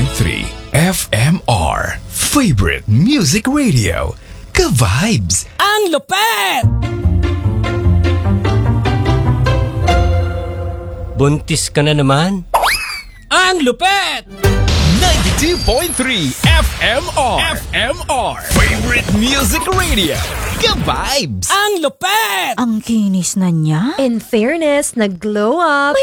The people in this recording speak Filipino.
FMR Favorite Music Radio. Ka-vibes! Ang lupet! Buntis ka na naman? Ang lupet! 92.3 FMR Favorite Music Radio. Ka-vibes! Ang lupet! Ang kinis na niya. In fairness, nag-glow up.